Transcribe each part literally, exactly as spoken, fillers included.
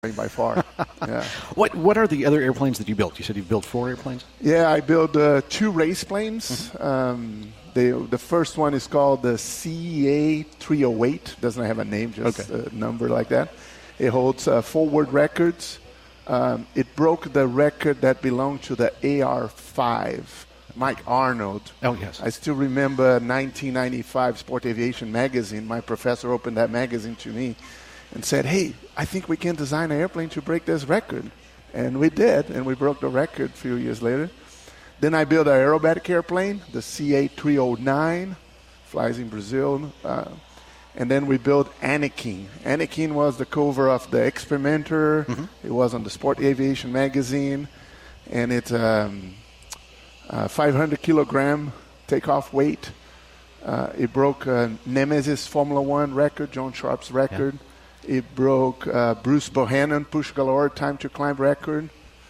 by far. Yeah. What What are the other airplanes that you built? You said you built four airplanes? Yeah, I built uh, two race planes. Mm-hmm. Um, they, the first one is called the C A three oh eight. Doesn't have a name, just okay. a number like that. It holds uh, forward records. Um, it broke the record that belonged to the A R five, Mike Arnold. Oh, yes. I still remember nineteen ninety-five Sport Aviation magazine. My professor opened that magazine to me and said, hey, I think we can design an airplane to break this record. And we did, and we broke the record a few years later. Then I built an aerobatic airplane, the C A three oh nine, flies in Brazil. Uh, and then we built Anakin. Anakin was the cover of the Experimenter. Mm-hmm. It was on the Sport Aviation magazine. And it's um, a five hundred kilogram takeoff weight. Uh, it broke uh, Nemesis Formula One record, John Sharp's record. Yeah. It broke uh, Bruce Bohannon, Push Galore, Time to Climb record,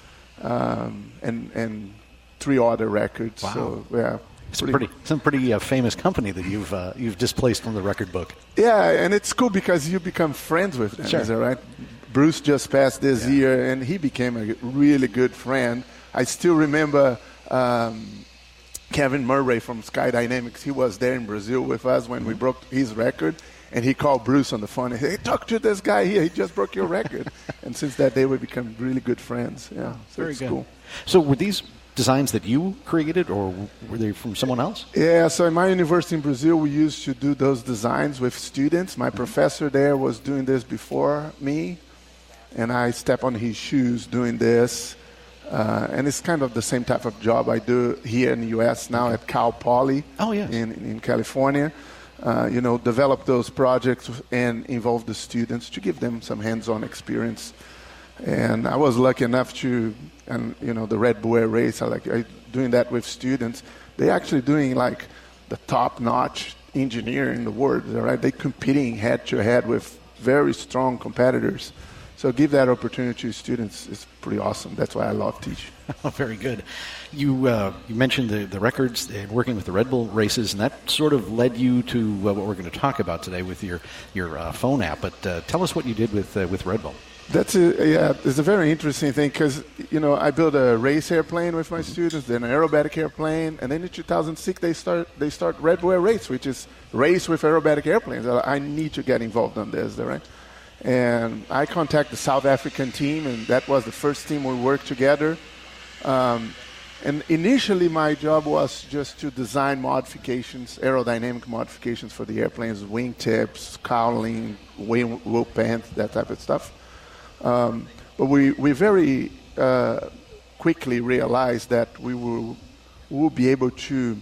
um, and and three other records. Wow. So, yeah. Some pretty, some pretty uh, famous company that you've uh, you've displaced from the record book. Yeah, and it's cool because you become friends with them. Sure. Is that right? Bruce just passed this yeah. year, and he became a really good friend. I still remember um, Kevin Murray from Skydynamics. He was there in Brazil with us when mm-hmm. we broke his record. And he called Bruce on the phone and said, hey, talk to this guy here. He just broke your record. And since that day, we become really good friends. Yeah, so Very it's good. cool. So were these designs that you created, or were they from someone else? Yeah, so in my university in Brazil, we used to do those designs with students. My mm-hmm. professor there was doing this before me, and I step on his shoes doing this. Uh, and it's kind of the same type of job I do here in the U S now okay. at Cal Poly oh, yes. in, in California. Uh, you know, develop those projects and involve the students to give them some hands-on experience. And I was lucky enough to, and you know, the Red Bull Air Race, I like I, doing that with students. They're actually doing like the top-notch engineer in the world, right? They're competing head-to-head with very strong competitors. So give that opportunity to students. It's pretty awesome. That's why I love teaching. Very good. You uh, you mentioned the, the records and working with the Red Bull races, and that sort of led you to uh, what we're going to talk about today with your your uh, phone app. But uh, tell us what you did with uh, with Red Bull. That's a yeah. It's a very interesting thing because you know I built a race airplane with my mm-hmm. students, then an aerobatic airplane, and then in two thousand six they start they start Red Bull Air Race, which is race with aerobatic airplanes. I need to get involved on this, right? And I contacted the South African team, and that was the first team we worked together. Um, and initially, my job was just to design modifications, aerodynamic modifications for the airplanes, wing tips, cowling, wing, wheel pants, that type of stuff. Um, but we, we very uh, quickly realized that we will, we will be able to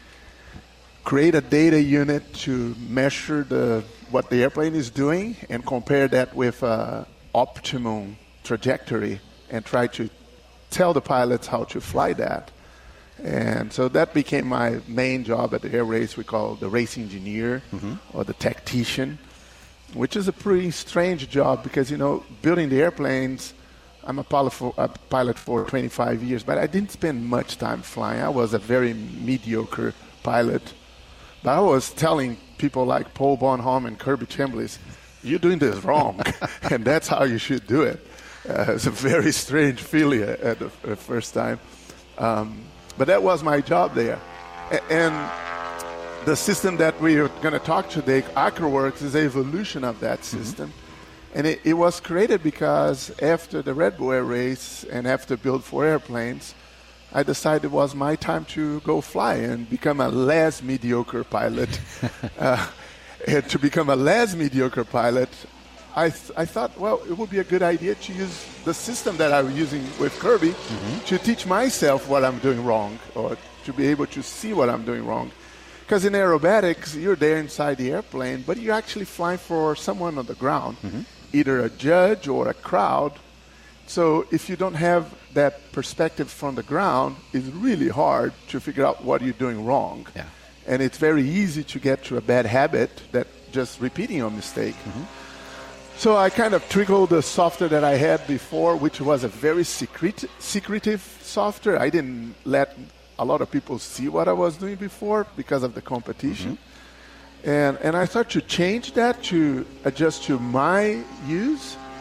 create a data unit to measure the what the airplane is doing and compare that with uh, optimum trajectory and try to tell the pilots how to fly that. And so that became my main job at the air race. We call the race engineer mm-hmm. or the tactician, which is a pretty strange job because, you know, building the airplanes, I'm a pilot for, a pilot for twenty-five years, but I didn't spend much time flying. I was a very mediocre pilot. But I was telling people like Paul Bonhomme and Kirby Chambliss, you're doing this wrong, and that's how you should do it. Uh, it's a very strange feeling at the, the first time. Um, but that was my job there. A- and the system that we're going to talk today, AcroWorks, is an evolution of that system. Mm-hmm. And it, it was created because after the Red Bull Air Race and after Build for Airplanes, I decided it was my time to go fly and become a less mediocre pilot. uh, and to become a less mediocre pilot, I th- I thought, well, it would be a good idea to use the system that I was using with Kirby mm-hmm. to teach myself what I'm doing wrong or to be able to see what I'm doing wrong. Because in aerobatics, you're there inside the airplane, but you're actually flying for someone on the ground, mm-hmm. either a judge or a crowd. So if you don't have that perspective from the ground, it's really hard to figure out what you're doing wrong. Yeah. And it's very easy to get to a bad habit that just repeating your mistake. Mm-hmm. So I kind of trickled the software that I had before, which was a very secret, secretive software. I didn't let a lot of people see what I was doing before because of the competition. Mm-hmm. And, and I started to change that to adjust to my use.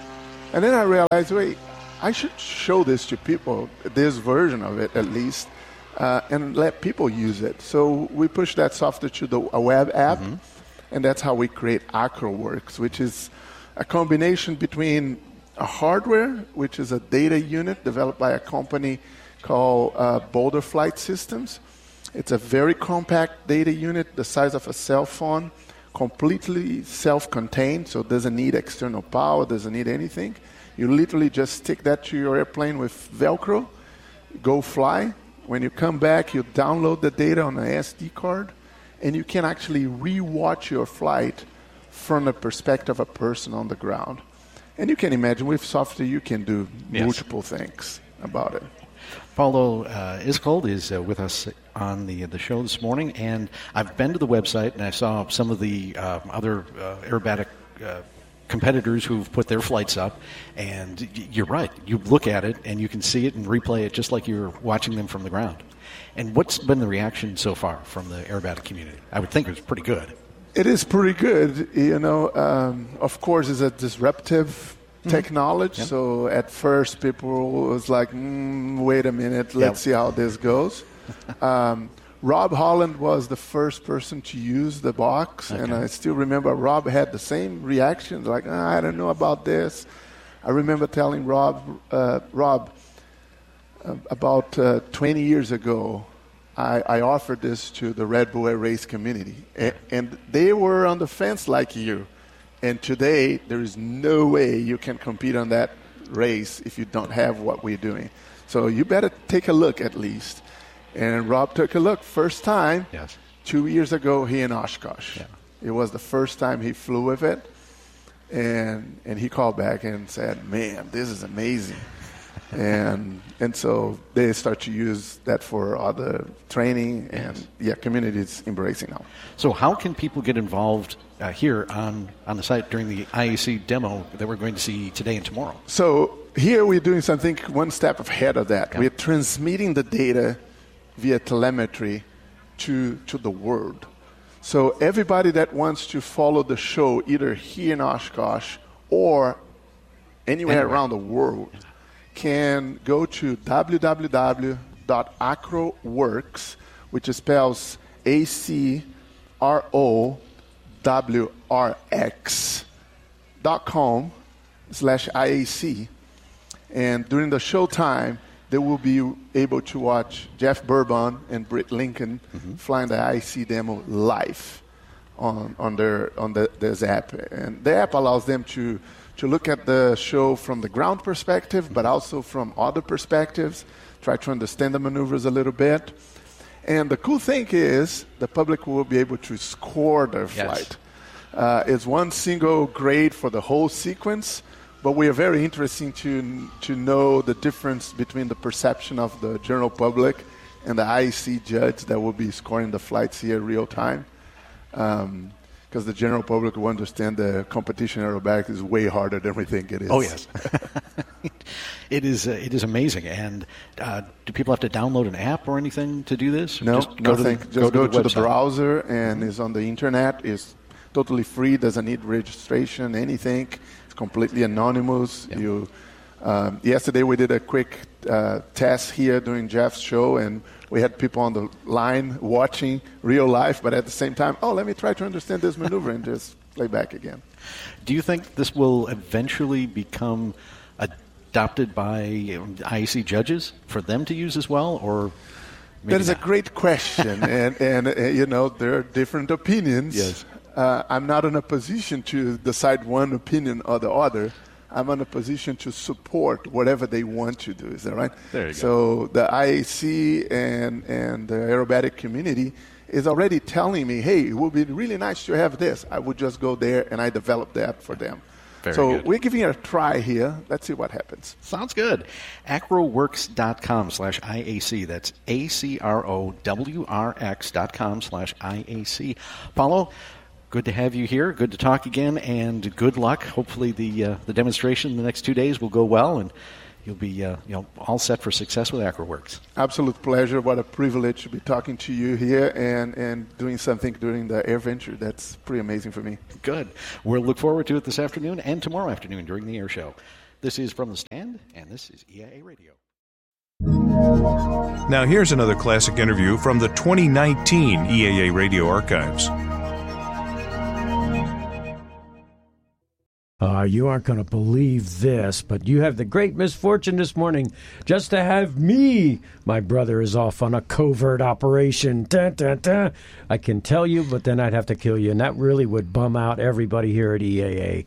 And then I realized, wait, I should show this to people, this version of it at least, uh, and let people use it. So we pushed that software to the, a web app, mm-hmm. and that's how we create AcroWorks, which is a combination between a hardware, which is a data unit developed by a company called uh, Boulder Flight Systems. It's a very compact data unit, the size of a cell phone, completely self-contained, so it doesn't need external power, doesn't need anything. You literally just stick that to your airplane with Velcro, go fly. When you come back, you download the data on an S D card, and you can actually re-watch your flight from the perspective of a person on the ground. And you can imagine with software you can do yes. multiple things about it. Paulo uh, Iskold is uh, with us on the the show this morning, and I've been to the website and I saw some of the uh, other uh, aerobatic uh, competitors who've put their flights up, and y- you're right. You look at it and you can see it and replay it just like you're watching them from the ground. And what's been the reaction so far from the aerobatic community? I would think it was pretty good. It is pretty good. You know, um, of course, it's a disruptive technology. Yep. So at first people was like, mm, wait a minute, let's yep. see how this goes. um, Rob Holland was the first person to use the box, okay. and I still remember Rob had the same reaction, like, oh, I don't know about this. I remember telling Rob, uh, Rob, uh, about uh, twenty years ago, I, I offered this to the Red Bull Air Race community, and, and they were on the fence like you. And today, there is no way you can compete on that race if you don't have what we're doing. So you better take a look at least. And Rob took a look first time, yes. two years ago here in Oshkosh. Yeah. It was the first time he flew with it. And and he called back and said, man, this is amazing. and and so they start to use that for other training, and yes. yeah, community is embracing now. So how can people get involved uh, here on, on the site during the I A C demo that we're going to see today and tomorrow? So here we're doing something one step ahead of that. Okay. We're transmitting the data via telemetry to to the world. So everybody that wants to follow the show, either here in Oshkosh or anywhere anyway. around the world, can go to w w w dot acroworks, which spells A C R O W R X dot com slash I A C. And during the show time, they will be able to watch Jeff Bourbon and Britt Lincoln mm-hmm. flying the I A C demo live on on their on the, this app. And the app allows them to to look at the show from the ground perspective, but also from other perspectives, try to understand the maneuvers a little bit. And the cool thing is the public will be able to score their yes. flight. Uh, it's one single grade for the whole sequence, but we are very interested to, to know the difference between the perception of the general public and the I A C judge that will be scoring the flights here real time. Um, Because the general public will understand the competition aerobatic is way harder than we think it is. Oh, yes. it is uh, It is amazing. And uh, do people have to download an app or anything to do this? No, just go nothing. To the, just go, go to, the, to the browser and it's on the internet. It's totally free, doesn't need registration, anything. It's completely anonymous. Yep. You, um, yesterday we did a quick uh, test here during Jeff's show, and we had people on the line watching real life, but at the same time, oh, let me try to understand this maneuver and just play back again. Do you think this will eventually become adopted by I A C judges for them to use as well, or maybe That is not? a great question, and, and uh, you know, there are different opinions. Yes. Uh, I'm not in a position to decide one opinion or the other. I'm in a position to support whatever they want to do. Is that right? There you so go. So the I A C and, and the aerobatic community is already telling me, hey, it would be really nice to have this. I would just go there and I develop that for them. Very so good. We're giving it a try here. Let's see what happens. Sounds good. acroworks.com slash IAC. That's A C R O W R X dot com slash IAC. Paulo, good to have you here. Good to talk again, and good luck. Hopefully the uh, the demonstration in the next two days will go well, and you'll be uh, you know all set for success with AcroWorks. Absolute pleasure. What a privilege to be talking to you here and, and doing something during the Air Venture. That's pretty amazing for me. Good. We'll look forward to it this afternoon and tomorrow afternoon during the Air Show. This is From the Stand, and this is E I A Radio. Now here's another classic interview from the twenty nineteen E A A Radio archives. Uh, you aren't going to believe this, but you have the great misfortune this morning just to have me. My brother is off on a covert operation. Dun, dun, dun. I can tell you, but then I'd have to kill you, and that really would bum out everybody here at E A A.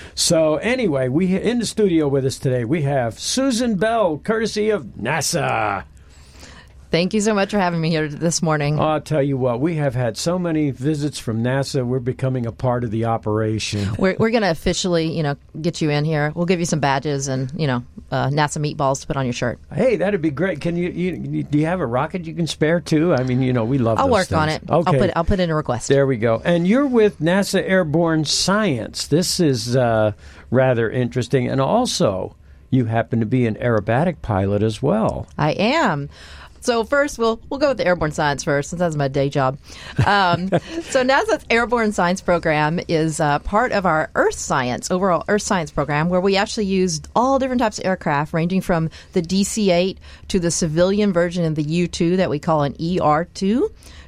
So anyway, we in the studio with us today, we have Susan Bell, courtesy of NASA. Thank you so much for having me here this morning. I'll tell you what, we have had so many visits from NASA. We're becoming a part of the operation. We're we're going to officially, you know, get you in here. We'll give you some badges and, you know, uh, NASA meatballs to put on your shirt. Hey, that'd be great. Can you, you do you have a rocket you can spare too? I mean, you know, we love. I'll those work things. on it. Okay, I'll put I'll put in a request. There we go. And you're with NASA Airborne Science. This is uh, rather interesting, and also you happen to be an aerobatic pilot as well. I am. So first, we'll we'll go with the airborne science first, since that's my day job. Um, so NASA's Airborne Science Program is uh, part of our Earth Science, overall Earth Science program, where we actually used all different types of aircraft, ranging from the D C eight to the civilian version of the U two that we call an E R two,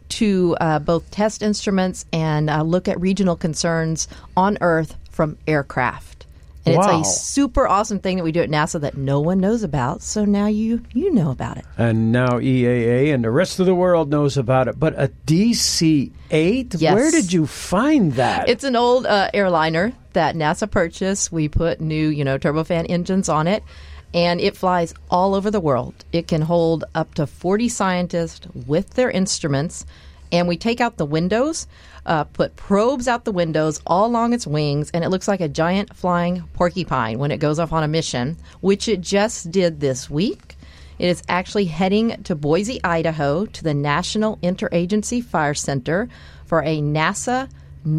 to uh, both test instruments and uh, look at regional concerns on Earth from aircraft. And Wow. it's a super awesome thing that we do at NASA that no one knows about. So now you you know about it. And now E A A and the rest of the world knows about it. But a D C eight? Yes. Where did you find that? It's an old uh, airliner that NASA purchased. We put new, you know, turbofan engines on it, and it flies all over the world. It can hold up to forty scientists with their instruments, and we take out the windows, uh, put probes out the windows all along its wings, and it looks like a giant flying porcupine when it goes off on a mission, which it just did this week. It is actually heading to Boise, Idaho, to the National Interagency Fire Center for a NASA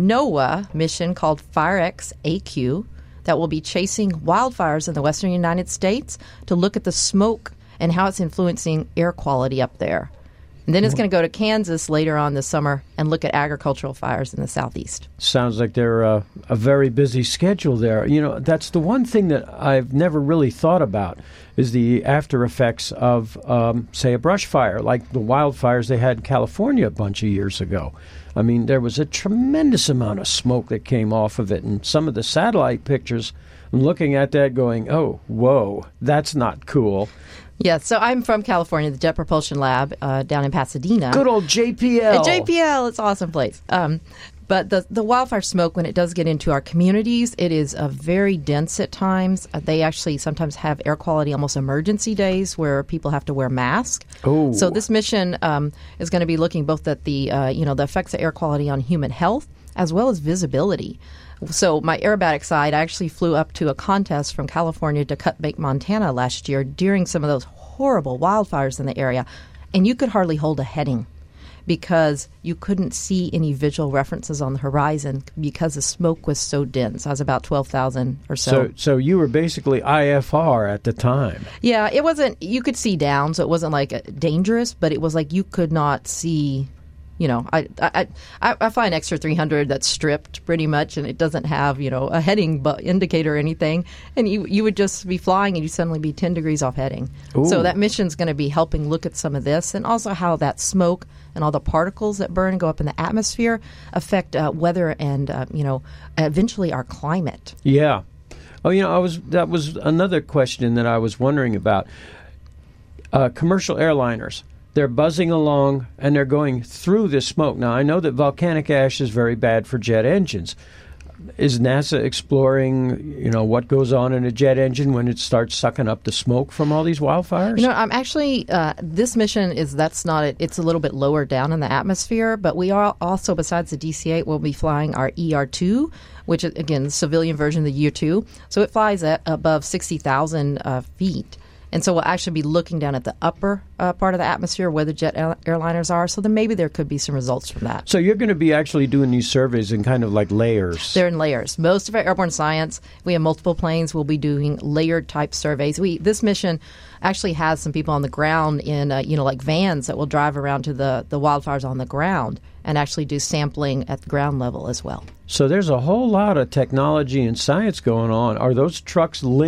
NOAA mission called FireX A Q that will be chasing wildfires in the western United States to look at the smoke and how it's influencing air quality up there. And then it's going to go to Kansas later on this summer and look at agricultural fires in the southeast. Sounds like they're uh, a very busy schedule there. You know, that's the one thing that I've never really thought about is the after effects of, um, say, a brush fire, like the wildfires they had in California a bunch of years ago. I mean, there was a tremendous amount of smoke that came off of it, and some of the satellite pictures, I'm looking at that going, oh, whoa, that's not cool. Yeah, so I'm from California, the Jet Propulsion Lab uh, down in Pasadena. Good old J P L. Uh, J P L, it's an awesome place. Um, but the the wildfire smoke, when it does get into our communities, it is uh, very dense at times. Uh, they actually sometimes have air quality almost emergency days where people have to wear masks. Oh. So this mission um, is going to be looking both at the uh, you know the effects of air quality on human health as well as visibility. So my aerobatic side, I actually flew up to a contest from California to Cut Bank, Montana last year during some of those horrible wildfires in the area, and you could hardly hold a heading because you couldn't see any visual references on the horizon because the smoke was so dense. I was about twelve thousand or so. So, so you were basically I F R at the time. Yeah, it wasn't, you could see down, so it wasn't like uh, dangerous, but it was like you could not see. You know, I, I I I fly an Extra three hundred that's stripped pretty much, and it doesn't have, you know, a heading bu- indicator or anything. And you you would just be flying, and you suddenly be ten degrees off heading. Ooh. So that mission's going to be helping look at some of this, and also how that smoke and all the particles that burn and go up in the atmosphere affect uh, weather and uh, you know, eventually our climate. Yeah. Oh, you know, I was that was another question that I was wondering about. Uh, commercial airliners. They're buzzing along, and they're going through this smoke. Now, I know that volcanic ash is very bad for jet engines. Is NASA exploring, you know, what goes on in a jet engine when it starts sucking up the smoke from all these wildfires? You know, I'm actually, uh, this mission is, that's not it. It's a little bit lower down in the atmosphere, but we are also, besides the D C eight, we'll be flying our E R two, which is, again, the civilian version of the U two. So it flies at above sixty thousand uh, feet. And so we'll actually be looking down at the upper uh, part of the atmosphere where the jet air- airliners are. So then maybe there could be some results from that. So you're going to be actually doing these surveys in kind of like layers. They're in layers. Most of our airborne science, we have multiple planes. We'll be doing layered type surveys. We This mission actually has some people on the ground in, uh, you know, like vans that will drive around to the, the wildfires on the ground and actually do sampling at the ground level as well. So there's a whole lot of technology and science going on. Are those trucks linked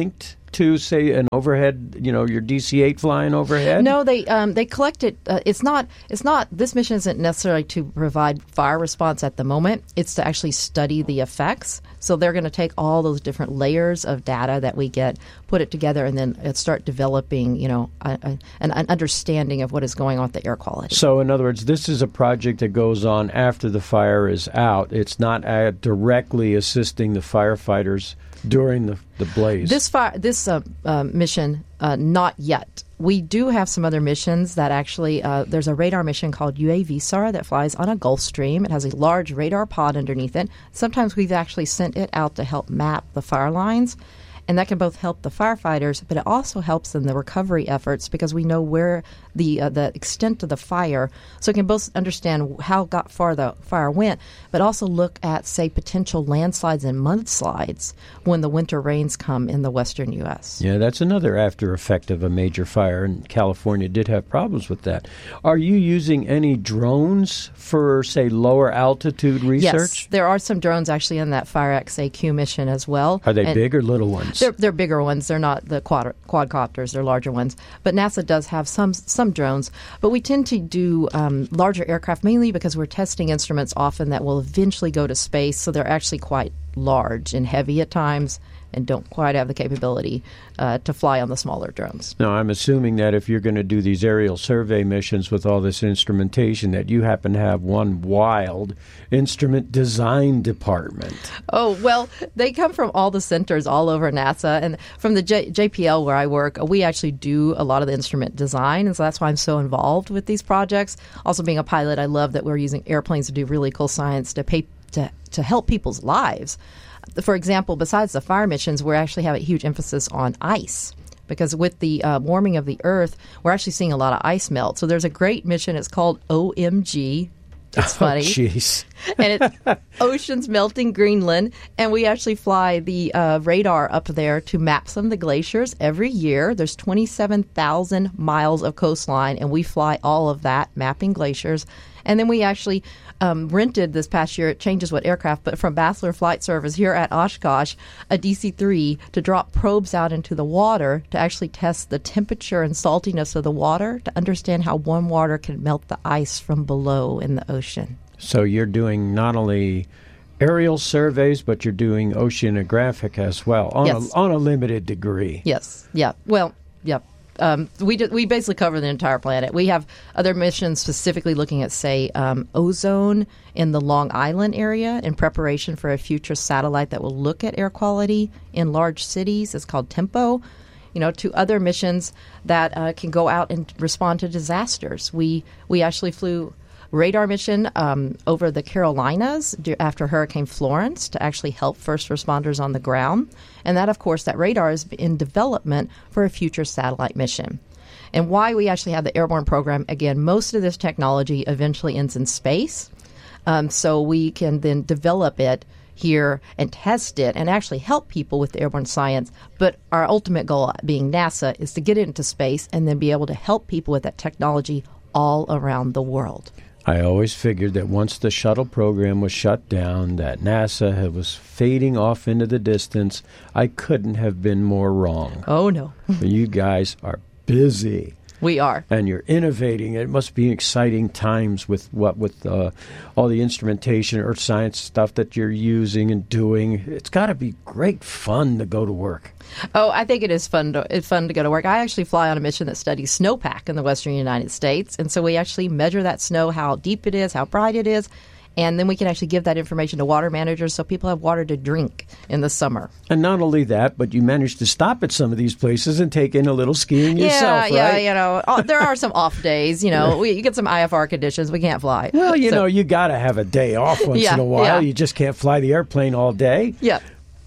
to, say, an overhead, you know, your D C eight flying overhead? No, they um, they collect it. Uh, it's not. It's not. This mission isn't necessarily to provide fire response at the moment. It's to actually study the effects. So they're going to take all those different layers of data that we get, put it together, and then uh, start developing, you know, a, a, an, an understanding of what is going on with the air quality. So, in other words, this is a project that goes on after the fire is out. It's not uh, directly assisting the firefighters during the, the blaze. This fire, this uh, uh, mission, uh, not yet. We do have some other missions that actually, uh, there's a radar mission called U A V S A R that flies on a Gulfstream. It has a large radar pod underneath it. Sometimes we've actually sent it out to help map the fire lines. And that can both help the firefighters, but it also helps in the recovery efforts because we know where the uh, the extent of the fire. So it can both understand how got far the fire went, but also look at, say, potential landslides and mudslides when the winter rains come in the western U S. Yeah, that's another after effect of a major fire, and California did have problems with that. Are you using any drones for, say, lower altitude research? Yes, there are some drones actually in that FireX A Q mission as well. Are they and big or little ones? They're, they're bigger ones. They're not the quad, quadcopters. They're larger ones. But NASA does have some some drones. But we tend to do um, larger aircraft mainly because we're testing instruments often that will eventually go to space. So they're actually quite large and heavy at times and don't quite have the capability uh, to fly on the smaller drones. Now, I'm assuming that if you're going to do these aerial survey missions with all this instrumentation, that you happen to have one wild instrument design department. Oh, well, they come from all the centers all over NASA. And from the J- JPL where I work, we actually do a lot of the instrument design. And so that's why I'm so involved with these projects. Also, being a pilot, I love that we're using airplanes to do really cool science to pay, to, to help people's lives. For example, besides the fire missions, we actually have a huge emphasis on ice. Because with the uh, warming of the Earth, we're actually seeing a lot of ice melt. So there's a great mission. It's called O M G. It's funny. Oh, jeez. And it's Oceans Melting Greenland. And we actually fly the uh, radar up there to map some of the glaciers every year. There's twenty-seven thousand miles of coastline, and we fly all of that, mapping glaciers. And then we actually um, rented this past year, it changes what aircraft, but from Basler Flight Service here at Oshkosh, a D C three to drop probes out into the water to actually test the temperature and saltiness of the water to understand how warm water can melt the ice from below in the ocean. So you're doing not only aerial surveys, but you're doing oceanographic as well on, Yes. a, on a limited degree. Yes. Yeah. Well, yeah. Um, we do, we basically cover the entire planet. We have other missions specifically looking at, say, um, ozone in the Long Island area in preparation for a future satellite that will look at air quality in large cities. It's called TEMPO. You know, to other missions that uh, can go out and respond to disasters. We we actually flew radar mission um, over the Carolinas after Hurricane Florence to actually help first responders on the ground. And that, of course, that radar is in development for a future satellite mission. And why we actually have the airborne program, again, most of this technology eventually ends in space. Um, so we can then develop it here and test it and actually help people with the airborne science. But our ultimate goal, being NASA, is to get it into space and then be able to help people with that technology all around the world. I always figured that once the shuttle program was shut down, that NASA had, was fading off into the distance. I couldn't have been more wrong. Oh, no. You guys are busy. We are. And you're innovating. It must be exciting times with what with uh, all the instrumentation or science stuff that you're using and doing. It's got to be great fun to go to work. Oh, I think it is fun to, it's fun to go to work. I actually fly on a mission that studies snowpack in the western United States. And so we actually measure that snow, how deep it is, how bright it is. And then we can actually give that information to water managers so people have water to drink in the summer. And not only that, but you managed to stop at some of these places and take in a little skiing yeah, yourself, right? Yeah, you know, uh, there are some off days. You know, we, you get some I F R conditions. We can't fly. Well, you so, know, you got to have a day off once yeah, in a while. Yeah. You just can't fly the airplane all day. Yeah.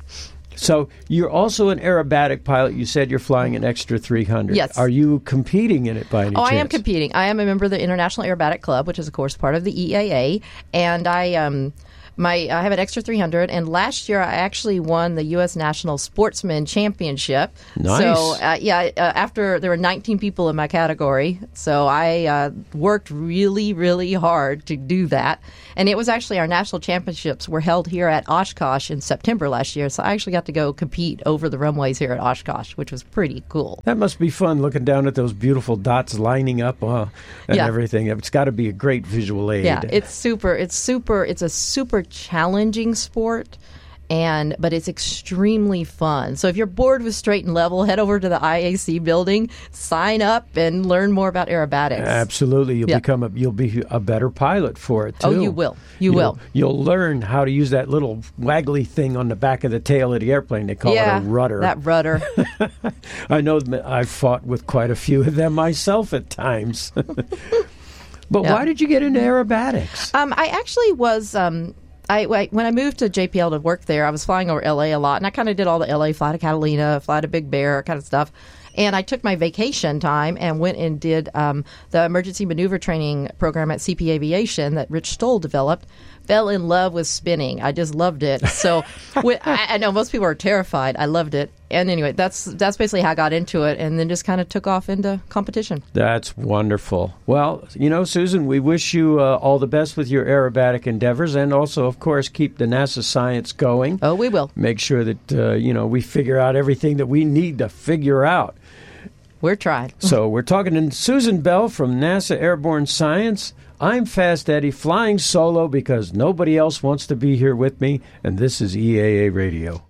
So you're also an aerobatic pilot. You said you're flying an Extra three hundred. Yes. Are you competing in it by any oh, chance? I am competing. I am a member of the International Aerobatic Club, which is, of course, part of the E A A. And I um, My I have an Extra three hundred, and last year I actually won the U S National Sportsman Championship. Nice. So, uh, yeah, uh, after there were nineteen people in my category, so I uh, worked really, really hard to do that. And it was actually our national championships were held here at Oshkosh in September last year, so I actually got to go compete over the runways here at Oshkosh, which was pretty cool. That must be fun looking down at those beautiful dots lining up uh, and Yeah. everything. It's got to be a great visual aid. Yeah, it's super. It's super. It's a super challenging sport, and but it's extremely fun. So if you're bored with straight and level, head over to the I A C building, sign up, and learn more about aerobatics. Absolutely, you'll Yeah. become a you'll be a better pilot for it too. Oh, you will. You You'll- will. You'll learn how to use that little waggly thing on the back of the tail of the airplane. They call yeah, it a rudder. that rudder. I know that I've fought with quite a few of them myself at times. But Yeah. why did you get into aerobatics? Um, I actually was. Um, I I- when I moved to J P L to work there, I was flying over L A a lot, and I kind of did all the L A, fly to Catalina, fly to Big Bear, kind of stuff. And I took my vacation time and went and did um, the emergency maneuver training program at C P Aviation that Rich Stoll developed. Fell in love with spinning. I just loved it. So when, I, I know most people are terrified. I loved it. And anyway, that's that's basically how I got into it, and then just kind of took off into competition. That's wonderful. Well, you know, Susan, we wish you uh, all the best with your aerobatic endeavors, and also, of course, keep the NASA science going. Oh, we will. Make sure that, uh, you know, we figure out everything that we need to figure out. We're trying. So we're talking to Susan Bell from NASA Airborne Science. I'm Fast Eddie, flying solo because nobody else wants to be here with me, and this is E A A Radio.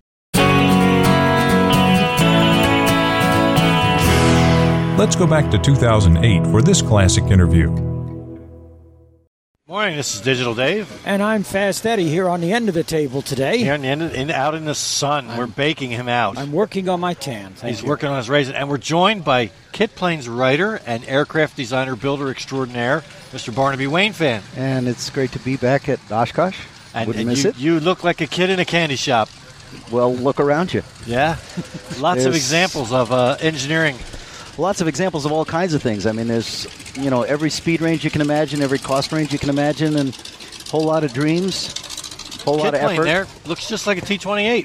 Let's go back to two thousand eight for this classic interview. Morning, this is Digital Dave. And I'm Fast Eddie here on the end of the table today. Here on the end, of, in, out in the sun, we're baking him out. I'm working on my tan. Thank He's you. working on his raisin, and we're joined by Kit Planes writer and aircraft designer builder extraordinaire, Mister Barnaby Wainfan. And it's great to be back at Oshkosh. And, Wouldn't and miss you, it. you look like a kid in a candy shop. Well, look around you. Yeah, lots of There's- examples of uh, engineering. Lots of examples of all kinds of things. I mean, there's, you know, every speed range you can imagine, every cost range you can imagine, and a whole lot of dreams, a whole lot Kit of plane effort. there looks just like a T twenty-eight.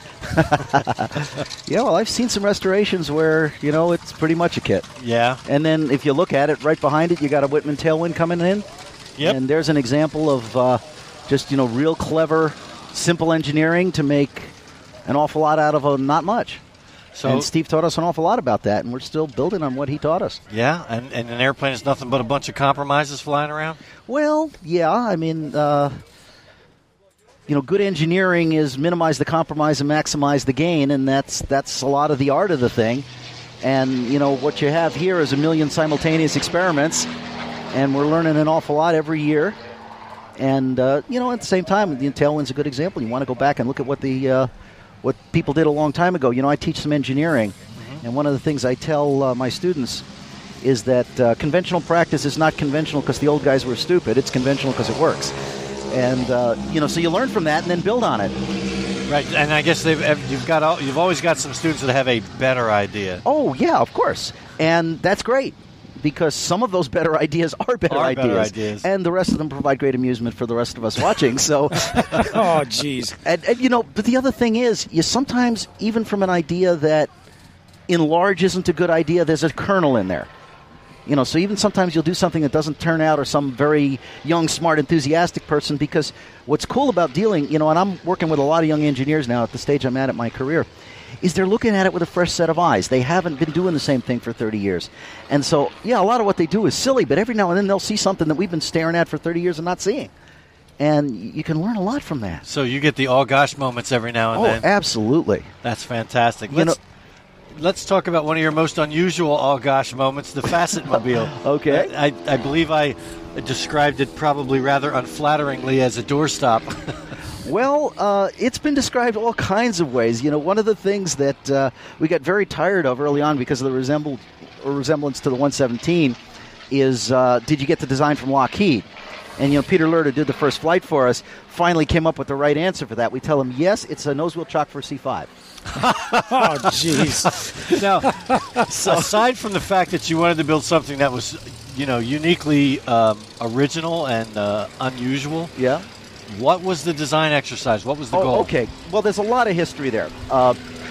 Yeah, well, I've seen some restorations where, you know, it's pretty much a kit. Yeah. And then if you look at it, right behind it, you got a Whitman tailwind coming in. Yep. And there's an example of uh, just, you know, real clever, simple engineering to make an awful lot out of a not much. So And Steve taught us an awful lot about that, and we're still building on what he taught us. yeah, and, and an airplane is nothing but a bunch of compromises flying around. Well, yeah, I mean, uh, you know, good engineering is minimize the compromise and maximize the gain, and that's that's a lot of the art of the thing. And, you know, what you have here is a million simultaneous experiments, and we're learning an awful lot every year. And, uh, you know, at the same time, the Tailwind's a good example. You want to go back and look at what the uh, what people did a long time ago. You know, I teach some engineering, and one of the things I tell uh, my students is that uh, conventional practice is not conventional because the old guys were stupid. It's conventional because it works. And, uh, you know, so you learn from that and then build on it. Right, and I guess they've you've got all, you've always got some students that have a better idea. Oh, yeah, of course. And that's great because some of those better ideas are better, Are ideas, better ideas. and the rest of them provide great amusement for the rest of us watching. So, Oh, jeez. and, and, you know, but the other thing is, you sometimes, even from an idea that in large isn't a good idea, there's a kernel in there. You know, so even sometimes you'll do something that doesn't turn out, or some very young, smart, enthusiastic person, because what's cool about dealing, you know, and I'm working with a lot of young engineers now at the stage I'm at in my career, is they're looking at it with a fresh set of eyes. They haven't been doing the same thing for thirty years. And so, yeah, a lot of what they do is silly, but every now and then they'll see something that we've been staring at for thirty years and not seeing. And you can learn a lot from that. So you get the all gosh moments every now and Oh, then. absolutely. That's fantastic. You Let's, know- let's talk about one of your most unusual all gosh moments, the Facet Mobile. Okay. I, I believe I described it probably rather unflatteringly as a doorstop. Well, uh, it's been described all kinds of ways. You know, one of the things that uh, we got very tired of early on because of the resemble- or resemblance to the one seventeen is, uh, did you get the design from Lockheed? And, you know, Peter Lerter did the first flight for us, finally came up with the right answer for that. We tell him, yes, it's a nose wheel chock for a C five. Oh, jeez. Now, aside from the fact that you wanted to build something that was, you know, uniquely um, original and uh, unusual, Yeah. What was the design exercise? What was the oh, goal? Okay. Well, there's a lot of history there. Uh,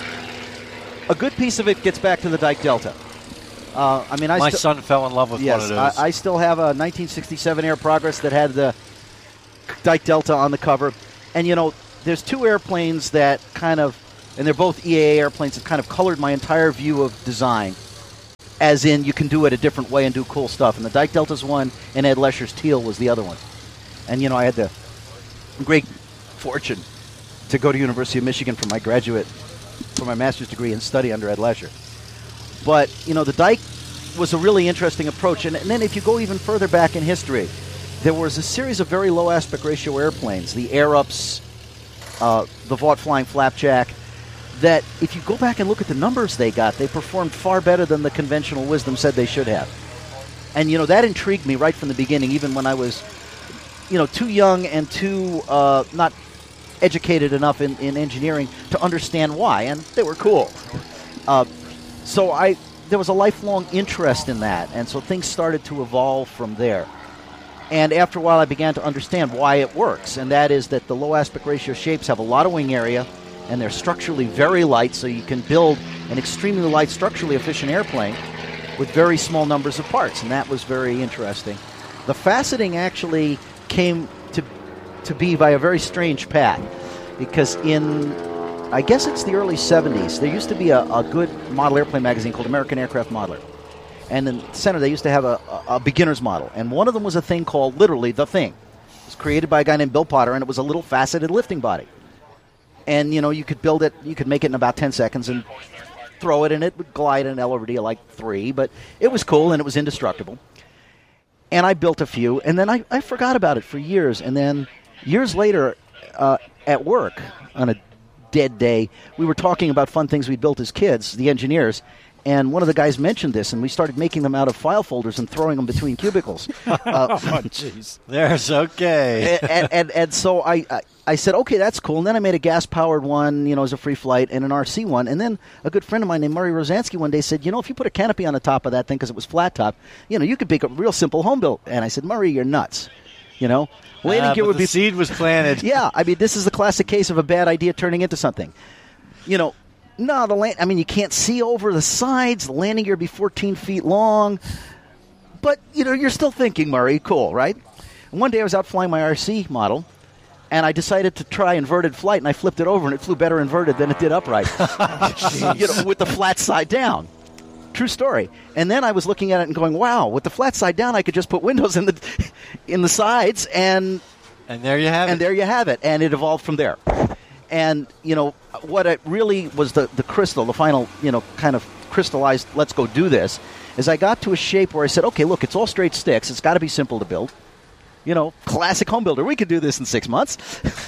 a good piece of it gets back to the Dyke Delta. Uh, I mean, I My sti- son fell in love with yes, one of those. I, I still have a nineteen sixty-seven Air Progress that had the Dyke Delta on the cover. And, you know, there's two airplanes that kind of, and they're both E A A airplanes that kind of colored my entire view of design, as in you can do it a different way and do cool stuff. And the Dyke Delta's one, and Ed Lesher's Teal was the other one. And, you know, I had the great fortune to go to University of Michigan for my graduate, for my master's degree and study under Ed Lesher. But, you know, the Dyke was a really interesting approach. And, and then if you go even further back in history, there was a series of very low aspect ratio airplanes, the Air-Ups, uh, the Vought Flying Flapjack, that if you go back and look at the numbers they got, they performed far better than the conventional wisdom said they should have. And, you know, that intrigued me right from the beginning, even when I was, you know, too young and too uh, not educated enough in, in engineering to understand why, and they were cool. Uh, so I there was a lifelong interest in that, and so things started to evolve from there. And after a while, I began to understand why it works, and that is that the low aspect ratio shapes have a lot of wing area, and they're structurally very light, so you can build an extremely light, structurally efficient airplane with very small numbers of parts, and that was very interesting. The faceting actually came to to be by a very strange path, because in, I guess it's the early seventies, there used to be a, a good model airplane magazine called American Aircraft Modeler. And in the center, they used to have a, a, a beginner's model. And one of them was a thing called, literally, The Thing. It was created by a guy named Bill Potter, and it was a little faceted lifting body. And, you know, you could build it, you could make it in about ten seconds and throw it, and it would glide at an L over D of like three. But it was cool, and it was indestructible. And I built a few, and then I, I forgot about it for years. And then years later, uh, at work, on a dead day, we were talking about fun things we built as kids, the engineers. And one of the guys mentioned this, and we started making them out of file folders and throwing them between cubicles. Uh, oh, jeez. There's okay. and, and, and, and so I, I, I said, okay, that's cool. And then I made a gas-powered one, you know, as a free flight, and an R C one. And then a good friend of mine named Murray Rosansky one day said, you know, if you put a canopy on the top of that thing because it was flat top, you know, you could make a real simple home built. And I said, Murray, you're nuts. You know, landing uh, gear but would the be seed was planted. Yeah, I mean, this is the classic case of a bad idea turning into something. You know, no, the land, I mean, you can't see over the sides. The landing gear would be fourteen feet long. But, you know, you're still thinking, Murray, cool, right? And one day I was out flying my R C model, and I decided to try inverted flight, and I flipped it over, and it flew better inverted than it did upright. You know, with the flat side down. True story. And then I was looking at it and going, wow, with the flat side down, I could just put windows in the in the sides, and and there you have and it. there you have it. And it evolved from there. And, you know, what it really was the, the crystal, the final, you know, kind of crystallized, let's go do this, is I got to a shape where I said, okay, look, it's all straight sticks. It's got to be simple to build. You know, classic home builder. We could do this in six months.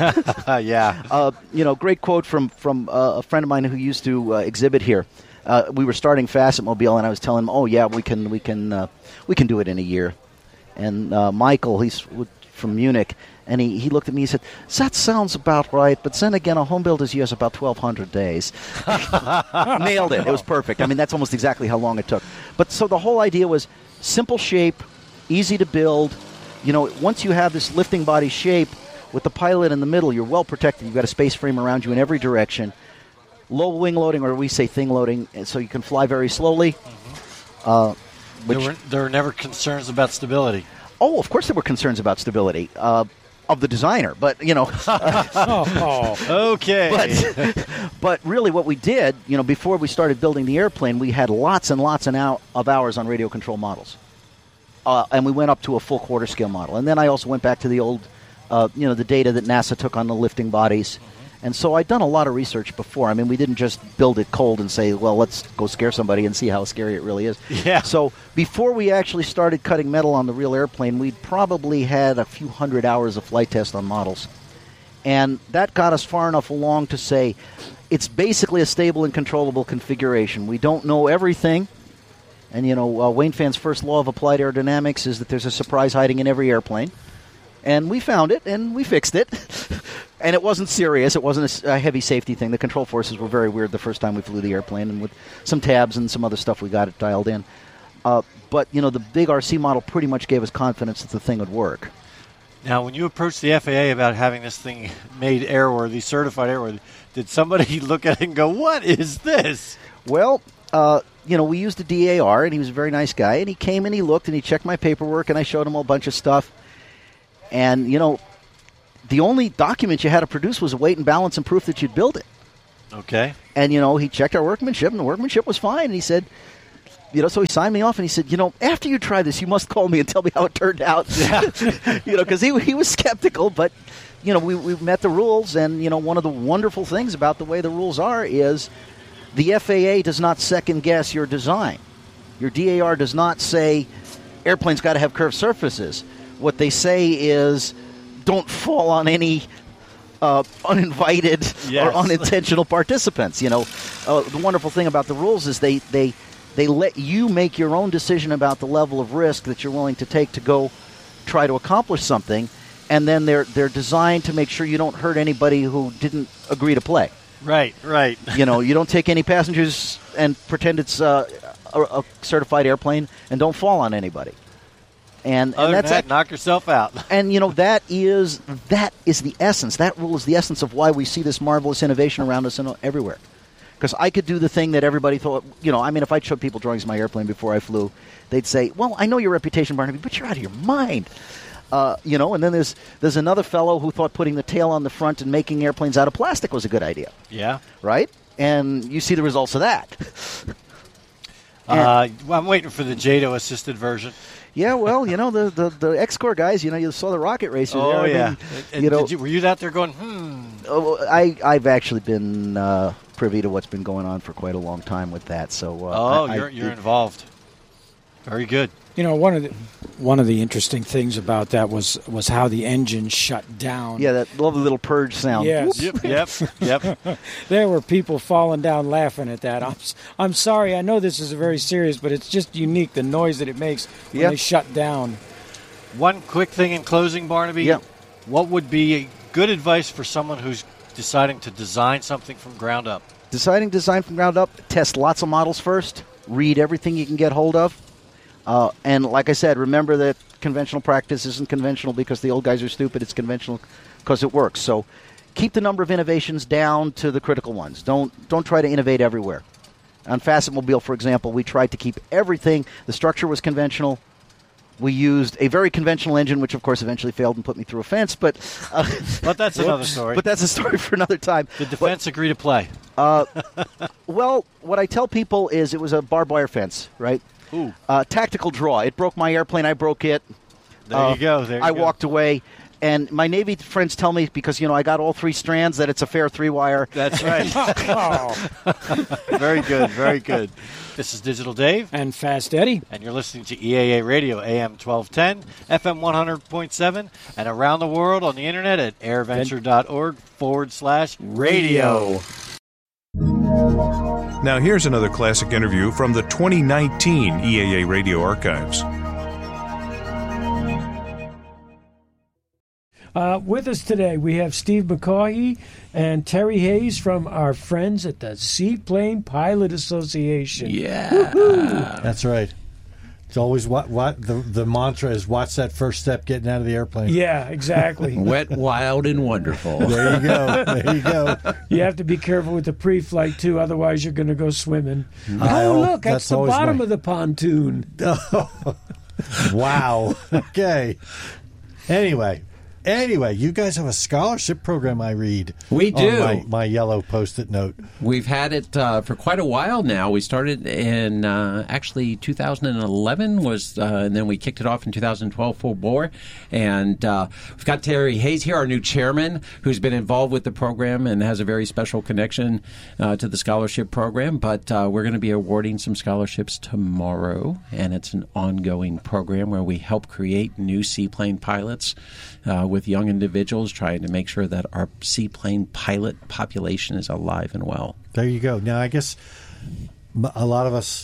yeah. Uh, you know, great quote from, from uh, a friend of mine who used to uh, exhibit here. Uh, we were starting Facet Mobile, and I was telling him, oh, yeah, we can we can, uh, we can do it in a year. And uh, Michael, he's from Munich, and he, he looked at me and said, that sounds about right, but then again, a home builder's year is about twelve hundred days. Nailed it. It was perfect. I mean, that's almost exactly how long it took. But so the whole idea was simple shape, easy to build. You know, once you have this lifting body shape with the pilot in the middle, you're well protected. You've got a space frame around you in every direction. Low wing loading, or we say thing loading, so you can fly very slowly. Mm-hmm. Uh, which, there, were, there were never concerns about stability. Oh, of course there were concerns about stability uh, of the designer, but, you know. oh, okay. But, but really what we did, you know, before we started building the airplane, we had lots and lots and out of hours on radio control models. Uh, and we went up to a full quarter scale model. And then I also went back to the old, uh, you know, the data that NASA took on the lifting bodies. And so I'd done a lot of research before. I mean, we didn't just build it cold and say, well, let's go scare somebody and see how scary it really is. Yeah. So before we actually started cutting metal on the real airplane, we'd probably had a few hundred hours of flight test on models. And that got us far enough along to say it's basically a stable and controllable configuration. We don't know everything. And, you know, uh, Wayne Fan's first law of applied aerodynamics is that there's a surprise hiding in every airplane. And we found it, and we fixed it. And it wasn't serious. It wasn't a, a heavy safety thing. The control forces were very weird the first time we flew the airplane, and with some tabs and some other stuff, we got it dialed in. Uh, but, you know, the big R C model pretty much gave us confidence that the thing would work. Now, when you approached the F A A about having this thing made airworthy, certified airworthy, did somebody look at it and go, what is this? Well, uh, you know, we used a D A R, and he was a very nice guy, and he came and he looked and he checked my paperwork, and I showed him a bunch of stuff. And, you know, the only document you had to produce was a weight and balance and proof that you'd build it. Okay. And, you know, he checked our workmanship, and the workmanship was fine. And he said, you know, so he signed me off, and he said, you know, after you try this, you must call me and tell me how it turned out. Yeah. You know, because he, he was skeptical, but, you know, we, we met the rules. And, you know, one of the wonderful things about the way the rules are is the F A A does not second-guess your design. Your D A R does not say airplanes got to have curved surfaces. What they say is don't fall on any uh, uninvited yes. or unintentional participants. You know, uh, the wonderful thing about the rules is they, they they let you make your own decision about the level of risk that you're willing to take to go try to accomplish something, and then they're they're designed to make sure you don't hurt anybody who didn't agree to play. Right, right. You know, you don't take any passengers and pretend it's uh, a, a certified airplane, and don't fall on anybody. And, Other and that's than that, act- knock yourself out. And you know that is that is the essence. That rule is the essence of why we see this marvelous innovation around us and everywhere. Because I could do the thing that everybody thought. You know, I mean, if I showed people drawings of my airplane before I flew, they'd say, "Well, I know your reputation, Barnaby, but you're out of your mind." Uh, you know, and then there's there's another fellow who thought putting the tail on the front and making airplanes out of plastic was a good idea. Yeah. Right? And you see the results of that. uh, well, I'm waiting for the J A D O assisted version. Yeah, well, you know, the, the, the X-Corps guys, you know, you saw the rocket racer oh, there. I yeah. mean, and, you know, did you, were you out there going, hmm? Oh, I, I've actually been uh, privy to what's been going on for quite a long time with that. So, uh, oh, I, you're, I, you're it, involved. Very good. You know, one of the one of the interesting things about that was was how the engine shut down. Yeah, that lovely little purge sound. Yes. Yep, yep, yep. There were people falling down laughing at that. I'm I'm sorry. I know this is very serious, but it's just unique, the noise that it makes when Yep. they shut down. One quick thing in closing, Barnaby. Yeah. What would be good advice for someone who's deciding to design something from ground up? Deciding design from ground up, test lots of models first, read everything you can get hold of. Uh, and like I said, remember that conventional practice isn't conventional because the old guys are stupid. It's conventional because it works. So keep the number of innovations down to the critical ones. Don't don't try to innovate everywhere. On Facetmobile, for example, we tried to keep everything. The structure was conventional. We used a very conventional engine, which, of course, eventually failed and put me through a fence. But uh, but that's another story. But that's a story for another time. Did the fence but, agree to play? Uh, well, what I tell people is it was a barbed wire fence, right? Ooh. Uh, tactical draw. It broke my airplane. I broke it. There uh, you go. There you I go. walked away. And my Navy friends tell me, because, you know, I got all three strands, that it's a fair three-wire. That's right. Oh. Very good, very good. This is Digital Dave. And Fast Eddie. And you're listening to E A A Radio, A M twelve ten, F M one hundred point seven, and around the world on the internet at airventure.org forward slash radio. Now here's another classic interview from the twenty nineteen E A A Radio archives. Uh, with us today, we have Steve McCaughey and Terry Hayes from our friends at the Seaplane Pilot Association. Yeah, Woo-hoo. That's right. It's always what what the the mantra is. Watch that first step getting out of the airplane. Yeah, exactly. Wet, wild, and wonderful. There you go. There you go. You have to be careful with the pre-flight too, otherwise you're going to go swimming. I- oh, look, that's, that's the always bottom my- of the pontoon. Wow. Okay. Anyway. Anyway, you guys have a scholarship program, I read. We do. On my, my yellow Post-it note. We've had it uh, for quite a while now. We started in uh, actually two thousand eleven, was, uh, and then we kicked it off in two thousand twelve full bore. And uh, we've got Terry Hayes here, our new chairman, who's been involved with the program and has a very special connection uh, to the scholarship program. But uh, we're going to be awarding some scholarships tomorrow, and it's an ongoing program where we help create new seaplane pilots uh, with young individuals, trying to make sure that our seaplane pilot population is alive and well. There you go. Now, I guess a lot of us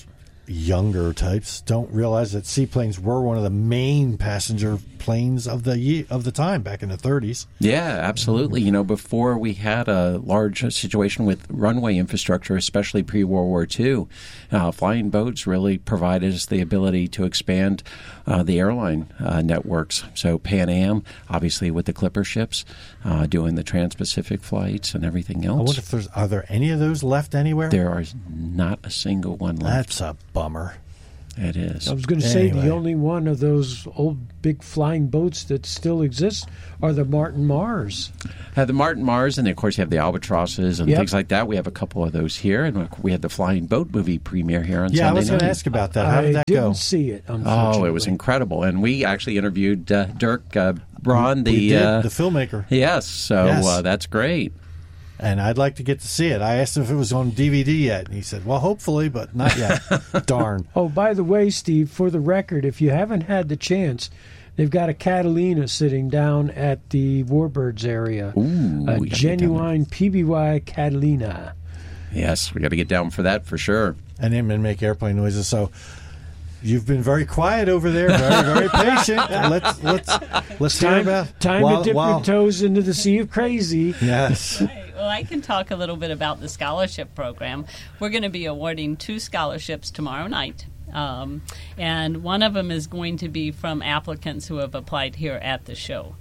younger types don't realize that seaplanes were one of the main passenger planes of the ye- of the time back in the thirties. Yeah, absolutely. You know, before we had a large situation with runway infrastructure, especially pre-World War Two, uh, flying boats really provided us the ability to expand uh, the airline uh, networks. So Pan Am, obviously with the Clipper ships, uh, doing the Trans-Pacific flights and everything else. I wonder if there's, are there any of those left anywhere? There are not a single one left. That's a bummer. It is. I was going to Anyway. say the only one of those old big flying boats that still exist are the Martin Mars. Uh, the Martin Mars, and of course you have the Albatrosses and Yep. things like that. We have a couple of those here, and we had the Flying Boat movie premiere here on Yeah, I Sunday was going to night. ask about that. How did I that didn't go? see it, unfortunately. Oh, it was incredible. And we actually interviewed uh, Dirk uh, Braun, the we did, uh, the filmmaker. Yes, so Yes. Uh, that's great. And I'd like to get to see it. I asked him if it was on D V D yet, and he said, well, hopefully, but not yet. Darn. Oh, by the way, Steve, for the record, if you haven't had the chance, they've got a Catalina sitting down at the Warbirds area. Ooh, a we gotta get down genuine P B Y Catalina. Yes, we got to get down for that for sure. And him and make airplane noises. So you've been very quiet over there, very, very patient. Let's let's let's hear Time, about time while- to dip while- your toes into the sea of crazy. Yes. Well, I can talk a little bit about the scholarship program. We're going to be awarding two scholarships tomorrow night. Um, and one of them is going to be from applicants who have applied here at the show.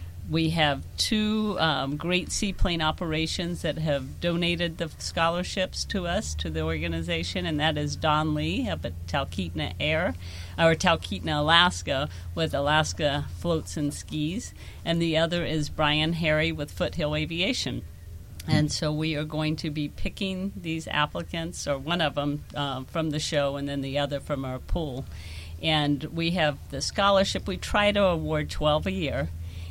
We have two um, great seaplane operations that have donated the scholarships to us, to the organization, and that is Don Lee up at Talkeetna Air, or Talkeetna, Alaska, with Alaska Floats and Skis, and the other is Brian Harry with Foothill Aviation. And so we are going to be picking these applicants, or one of them uh, from the show and then the other from our pool. And we have the scholarship. We try to award twelve a year.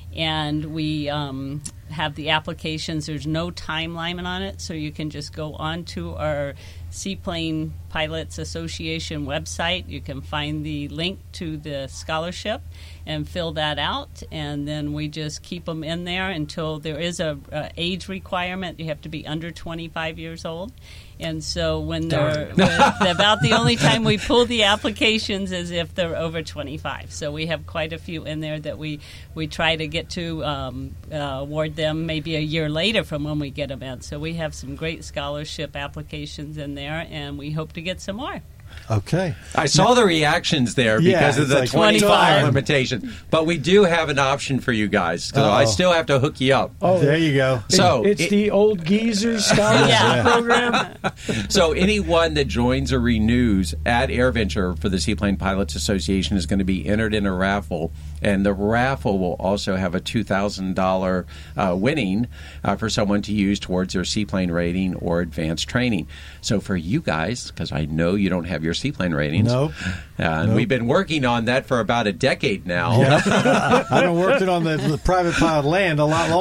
And we um, have the applications. There's no time limit on it, so you can just go onto our Seaplane Pilots Association website. You can find the link to the scholarship and fill that out, and then we just keep them in there until there is a, a age requirement. You have to be under twenty-five years old. And so when they're when, about the only time we pull the applications is if they're over twenty-five. So we have quite a few in there that we, we try to get to um, uh, award them maybe a year later from when we get them in. So we have some great scholarship applications in there, and we hope to get some more. Okay. I saw the reactions there Yeah, because of it's the like twenty-five twenty-five. limitation. But we do have an option for you guys. So I Uh-oh. still have to hook you up. Oh, There you go. So it's it- the old geezers scholarship Yeah. program. So anyone that joins or renews at AirVenture for the Seaplane Pilots Association is going to be entered in a raffle, and the raffle will also have a two thousand dollars uh, winning uh, for someone to use towards their seaplane rating or advanced training. So for you guys, because I know you don't have your seaplane ratings, Nope. uh, and Nope. we've been working on that for about a decade now. Yeah. I've been working on the, the private pilot land a lot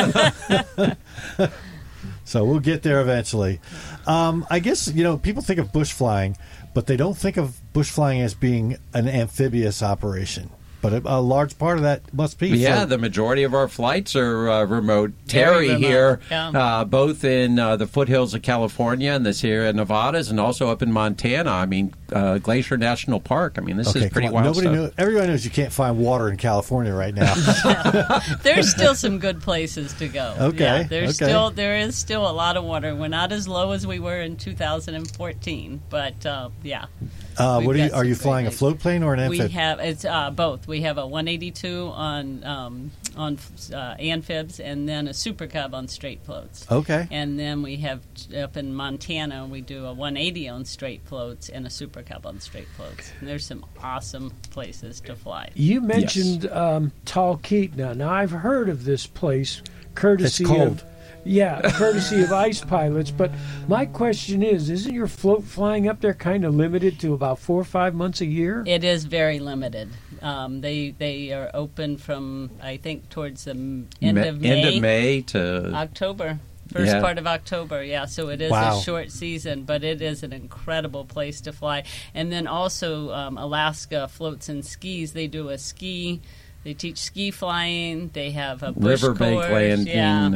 longer. So we'll get there eventually. Um, I guess, you know, people think of bush flying, but they don't think of bush flying as being an amphibious operation. But a, a large part of that must be. Yeah, float. the majority of our flights are uh, remote. Very Terry remote, here, yeah. uh, both in uh, the foothills of California and the Sierra Nevadas, and also up in Montana. I mean, uh, Glacier National Park. I mean, this Okay, is pretty come on. wild Nobody stuff. knows, everybody knows you can't find water in California right now. There's still some good places to go. Okay, Yeah, there's okay. still there is still a lot of water. We're not as low as we were in two thousand fourteen, but uh, yeah. Uh, We've what are you? got Are some you great flying a things. float plane or an We amphib? have it's uh, both. We have a one eighty-two on um, on uh, amphibs, and then a Super Cub on straight floats. Okay. And then we have up in Montana, we do a one eighty on straight floats and a Super Cub on straight floats. And there's some awesome places to fly. You mentioned um, Talkeetna. Now, I've heard of this place, courtesy It's cold. of yeah, courtesy of ice pilots. But my question is: isn't your float flying up there kind of limited to about four or five months a year? It is very limited. Um, they they are open from I think towards the m- end Ma- of May, End of May to October. First Yeah. part of October, yeah. So it is Wow. a short season, but it is an incredible place to fly. And then also um, Alaska Floats and Skis. They do a ski. They teach ski flying. They have a bush riverbank course, landing. Yeah. Uh,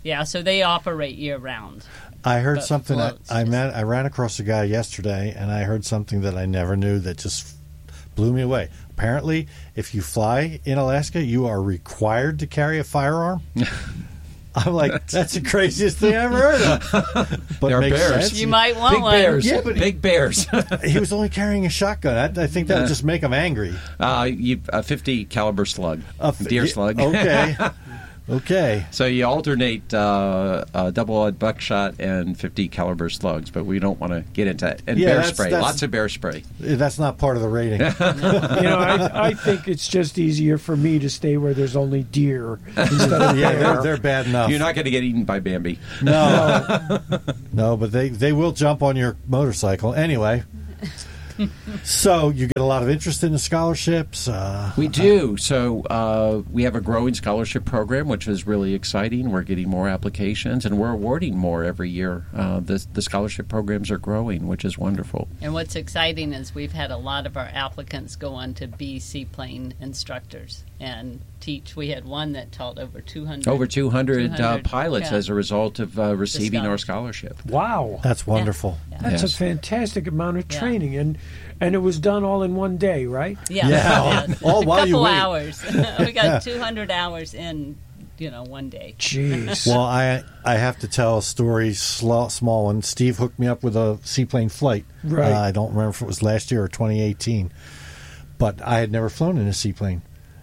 Yeah, so they operate year round. I heard But something. I, floats, I met. I ran across a guy yesterday, and I heard something that I never knew that just blew me away. Apparently, if you fly in Alaska, you are required to carry a firearm. I'm like, that's the craziest thing I ever heard of. But There are makes bears. sense. You might want Big one. bears. Yeah, but- Big bears. He was only carrying a shotgun. I, I think that would just make him angry. uh, you, a fifty caliber slug, A f- deer yeah, slug. Okay. Okay. So you alternate uh, uh, double-aught buckshot and fifty caliber slugs, but we don't want to get into that. And Yeah, bear that's- spray, that's- lots of bear spray. That's not part of the rating. You know, I, I think it's just easier for me to stay where there's only deer instead of Yeah, bear. they're, they're bad enough. You're not going to get eaten by Bambi. No. No, but they, they will jump on your motorcycle. Anyway. So you get a lot of interest in the scholarships. Uh, We do. So uh, we have a growing scholarship program, which is really exciting. We're getting more applications, and we're awarding more every year. Uh, the, the scholarship programs are growing, which is wonderful. And what's exciting is we've had a lot of our applicants go on to be seaplane instructors and teach. We had one that taught over two hundred. Over two hundred, uh, two hundred, pilots yeah. as a result of uh, receiving our scholarship. scholarship. Wow. That's wonderful. Yeah. That's Yes. a fantastic amount of Yeah. training, and and it was done all in one day, right? Yeah, Yeah. yeah. All a while you couple wait. hours. We got two hundred hours in, you know, one day. Jeez. Well, I I have to tell a story, sl- small one. Steve hooked me up with a seaplane flight. Right. Uh, I don't remember if it was last year or twenty eighteen, but I had never flown in a seaplane,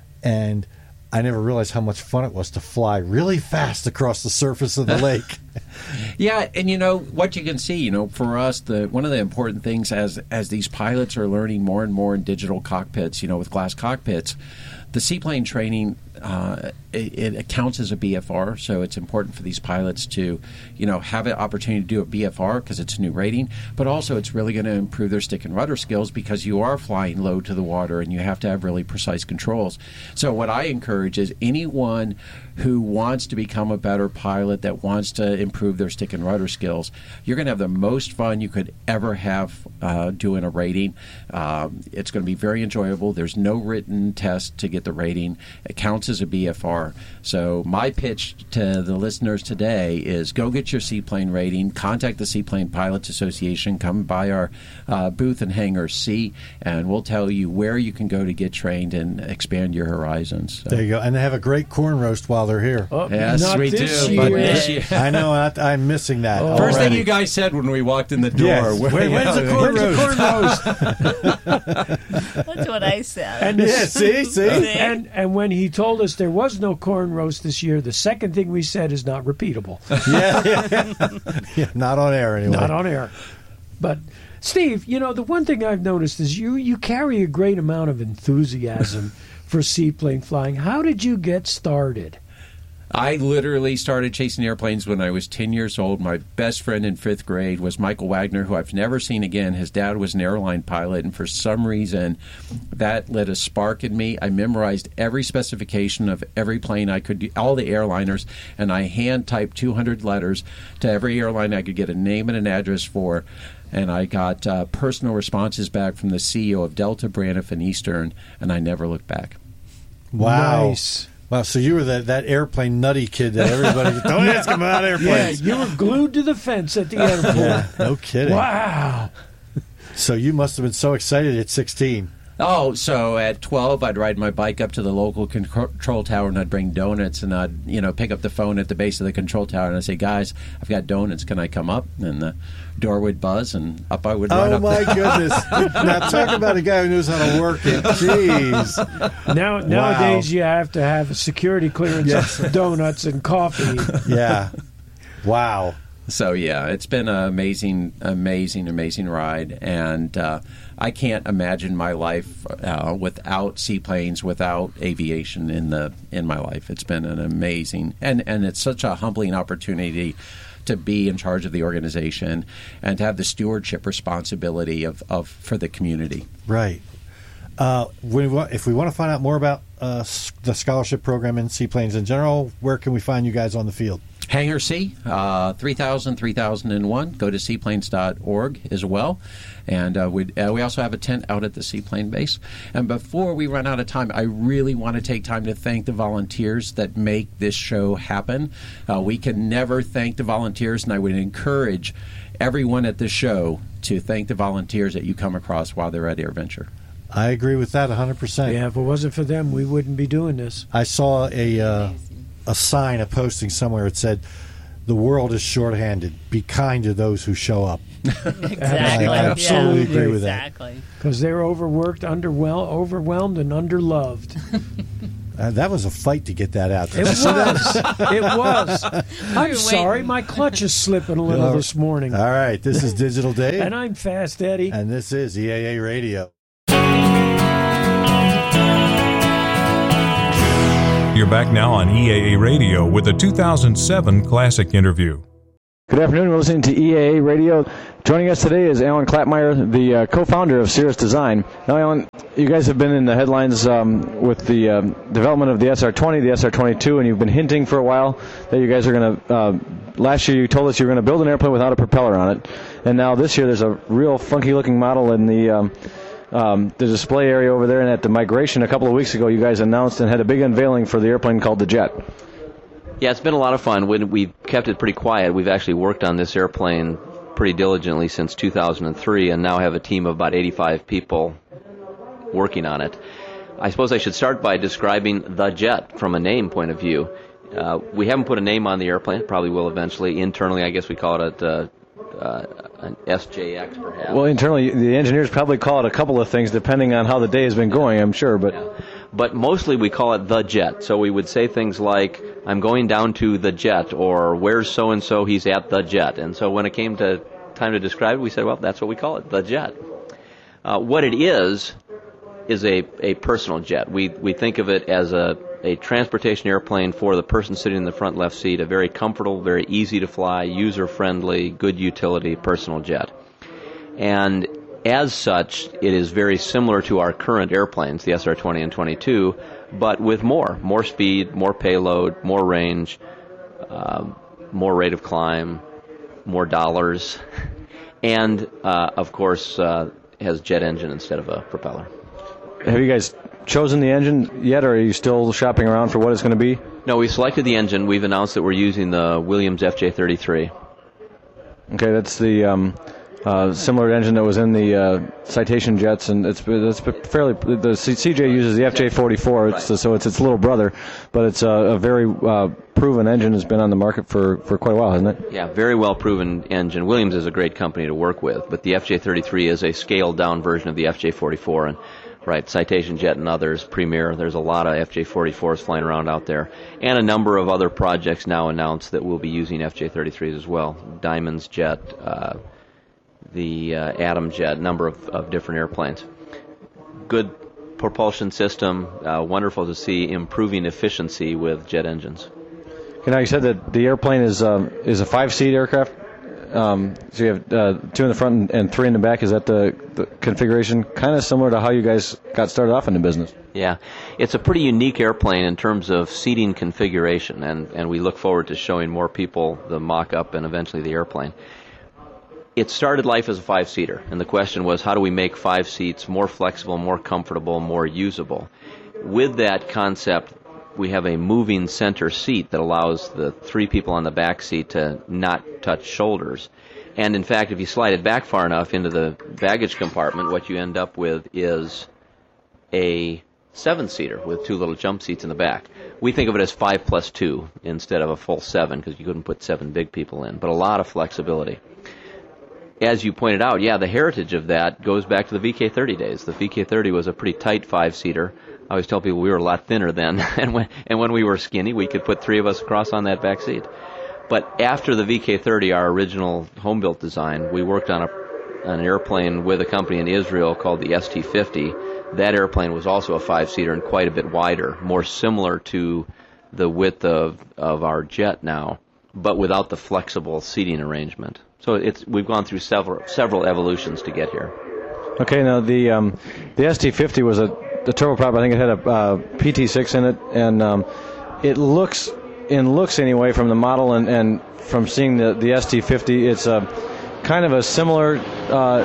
and I never realized how much fun it was to fly really fast across the surface of the lake. Yeah, and you know what you can see. You know, for us, the one of the important things as as these pilots are learning more and more in digital cockpits, you know, with glass cockpits, the seaplane training uh, it, it counts as a B F R. So it's important for these pilots to, you know, have an opportunity to do a B F R because it's a new rating. But also, it's really going to improve their stick and rudder skills because you are flying low to the water and you have to have really precise controls. So what I encourage is anyone who wants to become a better pilot, that wants to improve their stick and rudder skills, you're going to have the most fun you could ever have uh, doing a rating. Um, it's going to be very enjoyable. There's no written test to get the rating. It counts as a B F R. So my pitch to the listeners today is go get your seaplane rating, contact the Seaplane Pilots Association, come by our uh, booth in Hangar C, and we'll tell you where you can go to get trained and expand your horizons. So. There you go. And they have a great corn roast while they're here. Oh, Yes, not we this do. year. But this year. I know. I, I'm missing that. Oh. First thing already. you guys said when we walked in the door. Yes. where- Where- when's the corn roast? That's what I said. And Yeah, see, see. And and when he told us there was no corn roast this year, the second thing we said is not repeatable. yeah, yeah. Yeah, not on air anyway. Not on air. But Steve, you know, the one thing I've noticed is you you carry a great amount of enthusiasm for seaplane flying. How did you get started? I literally started chasing airplanes when I was ten years old. My best friend in fifth grade was Michael Wagner, who I've never seen again. His dad was an airline pilot, and for some reason, that lit a spark in me. I memorized every specification of every plane I could do, all the airliners, and I hand-typed two hundred letters to every airline I could get a name and an address for. And I got uh, personal responses back from the C E O of Delta, Braniff, and Eastern, and I never looked back. Wow. Nice. Wow, so you were that, that airplane nutty kid that everybody don't ask him about Yeah, airplanes. you were glued to the fence at the airport. Yeah, no kidding. Wow. So you must have been so excited at sixteen. Oh, so at twelve, I'd ride my bike up to the local con- control tower, and I'd bring donuts, and I'd, you know, pick up the phone at the base of the control tower, and I'd say, guys, I've got donuts, can I come up? And the door would buzz, and up I would run Oh, up my there. goodness. Now, talk about a guy who knows how to work it. Jeez. Now nowadays you have to have a security clearance Yes. of donuts and coffee. Yeah. Wow. So, yeah, it's been an amazing, amazing, amazing ride, and uh, I can't imagine my life uh, without seaplanes, without aviation in the in my life. It's been an amazing, and, and it's such a humbling opportunity to be in charge of the organization and to have the stewardship responsibility of, of for the community. Right. Uh, when we, wa- if we want to find out more about uh, s- the scholarship program in seaplanes in general, where can we find you guys on the field? Hangar C, uh, three thousand, three thousand one. Go to seaplanes dot org as well. And uh, we uh, we also have a tent out at the Seaplane Base. And before we run out of time, I really want to take time to thank the volunteers that make this show happen. Uh, we can never thank the volunteers, and I would encourage everyone at the show to thank the volunteers that you come across while they're at AirVenture. I agree with that one hundred percent. Yeah, if it wasn't for them, we wouldn't be doing this. I saw a uh, a sign, a posting somewhere. It said, "The world is shorthanded. Be kind to those who show up." Exactly. I absolutely yeah. agree with exactly. that. Because they're overworked, underwhelmed, overwhelmed, and underloved. Uh, that was a fight to get that out. It was. It was. I'm You're sorry, waiting. my clutch is slipping a little All this morning. All right, this is Digital Dave. And I'm Fast Eddie. And this is E A A Radio. You're back now on E A A Radio with a two thousand seven Classic interview. Good afternoon. We're listening to E A A Radio. Joining us today is Alan Klappmeyer, the uh, co-founder of Cirrus Design. Now, Alan, you guys have been in the headlines um, with the um, development of the S R twenty, the S R twenty-two, and you've been hinting for a while that you guys are going to, uh, last year you told us you were going to build an airplane without a propeller on it, and now this year there's a real funky-looking model in the um, um, the display area over there, and at the migration a couple of weeks ago you guys announced and had a big unveiling for the airplane called the Jet. Yeah, it's been a lot of fun. When we've kept it pretty quiet. We've actually worked on this airplane pretty diligently since two thousand three, and now have a team of about eighty-five people working on it. I suppose I should start by describing the Jet from a name point of view. Uh, we haven't put a name on the airplane. Probably will eventually. Internally, I guess we call it a, uh, an S J X, perhaps. Well, internally, the engineers probably call it a couple of things depending on how the day has been going, I'm sure. But yeah. But mostly we call it the Jet. So we would say things like, I'm going down to the Jet, or where's so-and-so, he's at the Jet. And so when it came to time to describe it, we said, well, that's what we call it, the Jet. Uh, what it is, is a, a personal jet. We we think of it as a, a transportation airplane for the person sitting in the front left seat, a very comfortable, very easy to fly, user-friendly, good utility personal jet. And as such, it is very similar to our current airplanes, the S R twenty and twenty-two, but with more. More speed, more payload, more range, uh, more rate of climb, more dollars, and, uh, of course, uh, has jet engine instead of a propeller. have you guys chosen the engine yet, or are you still shopping around for what it's going to be? No, we selected the engine. We've announced that we're using the Williams F J thirty-three. Okay, that's the um, uh, similar engine that was in the uh, Citation jets, and it's it's fairly. The C J uses the F J forty-four, it's, right. So it's its little brother, but it's a, a very uh, proven engine. Has been on the market for, for quite a while, hasn't it? Yeah, very well proven engine. Williams is a great company to work with, but the F J thirty-three is a scaled down version of the F J forty-four, and right, Citation Jet and others, Premier, there's a lot of F J forty-fours flying around out there, and a number of other projects now announced that will be using F J thirty-threes as well. Diamond's Jet, uh, the uh, Atom Jet, a number of, of different airplanes. Good propulsion system, uh, wonderful to see improving efficiency with jet engines. Okay, now you said that the airplane is um, is a five-seat aircraft. Um, so you have uh, two in the front and three in the back. Is that the, the configuration? Kind of similar to how you guys got started off in the business. Yeah, it's a pretty unique airplane in terms of seating configuration, and, and we look forward to showing more people the mock-up and eventually the airplane. It started life as a five-seater, and the question was, how do we make five seats more flexible, more comfortable, more usable? With that concept, we have a moving center seat that allows the three people on the back seat to not touch shoulders. And in fact, if you slide it back far enough into the baggage compartment, what you end up with is a seven-seater with two little jump seats in the back. We think of it as five plus two instead of a full seven, because you couldn't put seven big people in, but a lot of flexibility. As you pointed out, yeah, the heritage of that goes back to the V K thirty days. The V K thirty was a pretty tight five-seater. I always tell people we were a lot thinner then, and when and when we were skinny, we could put three of us across on that back seat. But after the V K thirty, our original home-built design, we worked on a an airplane with a company in Israel called the S T fifty. That airplane was also a five-seater and quite a bit wider, more similar to the width of, of our jet now, but without the flexible seating arrangement. So it's we've gone through several several evolutions to get here. Okay, now the um, the S T fifty was a the turboprop. I think it had a uh, P T six in it, and um, it looks in looks anyway, from the model and, and from seeing the, the S T fifty, it's a kind of a similar. Uh,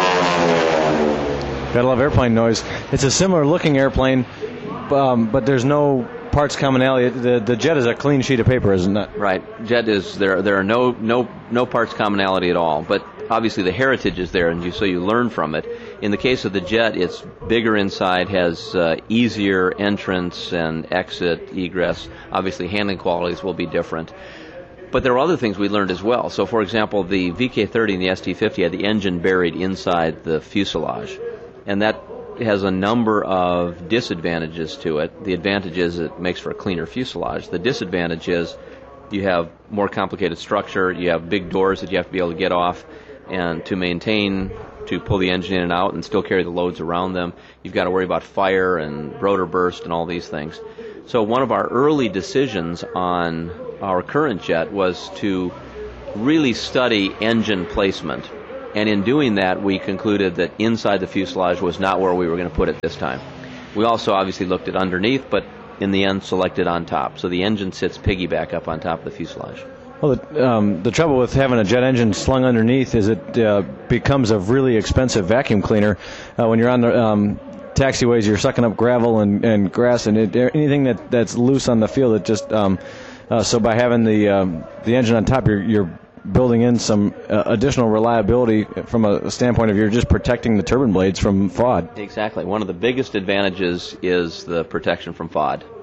gotta love airplane noise. It's a similar looking airplane, um, but there's no parts commonality. The the Jet is a clean sheet of paper, isn't it? Right. Jet is there. There are no no no parts commonality at all. But obviously the heritage is there, and you, so you learn from it. In the case of the Jet, it's bigger inside, has uh, easier entrance and exit, egress. Obviously, handling qualities will be different. But there are other things we learned as well. So, for example, the V K thirty and the S T fifty had the engine buried inside the fuselage, and that has a number of disadvantages to it. The advantage is it makes for a cleaner fuselage. The disadvantage is you have more complicated structure, you have big doors that you have to be able to get off, and to maintain, to pull the engine in and out and still carry the loads around them, you've got to worry about fire and rotor burst and all these things. So one of our early decisions on our current Jet was to really study engine placement. And in doing that, we concluded that inside the fuselage was not where we were going to put it this time. We also obviously looked at underneath, but in the end selected on top. So the engine sits piggyback up on top of the fuselage. Well, the, um, the trouble with having a jet engine slung underneath is it uh, becomes a really expensive vacuum cleaner. Uh, when you're on the um, taxiways, you're sucking up gravel and, and grass and it, anything that, that's loose on the field. It just um, uh, so by having the um, the engine on top, you're, you're building in some uh, additional reliability from a standpoint of you're just protecting the turbine blades from F O D. Exactly. One of the biggest advantages is the protection from F O D.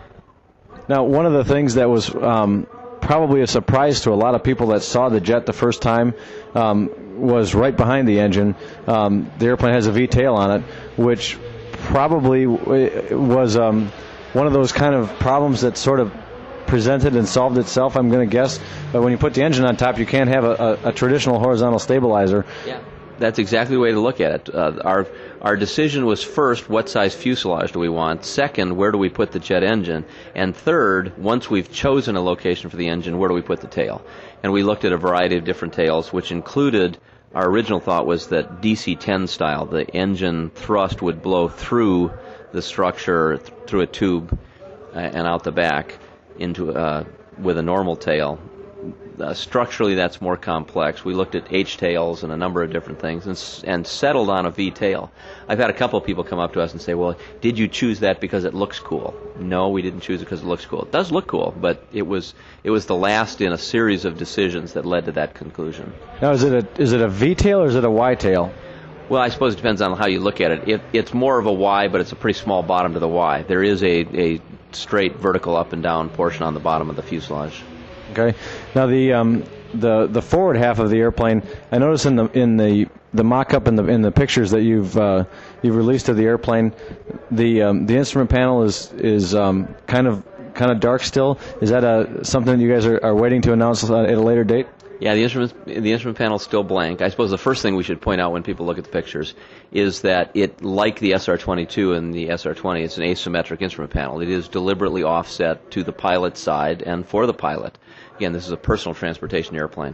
Now, one of the things that was um, probably a surprise to a lot of people that saw the Jet the first time um, was right behind the engine. Um, the airplane has a V-tail on it, which probably was um, one of those kind of problems that sort of presented and solved itself, I'm going to guess. But when you put the engine on top, you can't have a, a, a traditional horizontal stabilizer. Yeah, that's exactly the way to look at it. Uh, our our decision was first, what size fuselage do we want? Second, where do we put the jet engine? And third, once we've chosen a location for the engine, where do we put the tail? And we looked at a variety of different tails, which included, our original thought was that D C ten style, the engine thrust would blow through the structure, th- through a tube, uh, and out the back into uh, with a normal tail. Uh, structurally, that's more complex. We looked at H-tails and a number of different things and, and settled on a V-tail. I've had a couple of people come up to us and say, well, did you choose that because it looks cool? No, we didn't choose it because it looks cool. It does look cool, but it was it was the last in a series of decisions that led to that conclusion. Now, is it a, is it a V-tail or is it a Y-tail? Well, I suppose it depends on how you look at it. it. It's more of a Y, but it's a pretty small bottom to the Y. There is a, a straight vertical up and down portion on the bottom of the fuselage. Okay. Now the um, the the forward half of the airplane, I noticed in the in the, the mock-up in the in the pictures that you've uh, you've released of the airplane, the um, the instrument panel is is um, kind of kind of dark still. Is that a something that you guys are, are waiting to announce at a later date? Yeah, the instrument the instrument panel is still blank. I suppose the first thing we should point out when people look at the pictures is that it, like the S R twenty-two and the S R twenty, it's an asymmetric instrument panel. It is deliberately offset to the pilot's side and for the pilot. Again, this is a personal transportation airplane.